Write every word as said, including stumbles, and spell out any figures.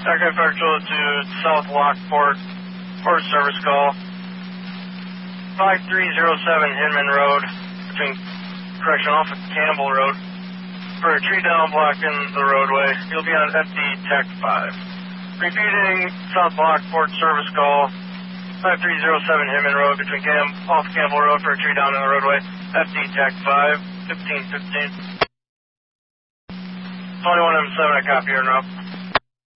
Aircraft Virtual to South Lockport for a service call. five three zero seven Hinman Road, between, correction, off of Campbell Road, for a tree down blocking the roadway. You'll be on F D Tech five. Repeating South Lockport service call, five three zero seven Hinman Road, between Cam, off Campbell Road for a tree down in the roadway. F D Tech five, fifteen fifteen. twenty-one M seven, I copy your route.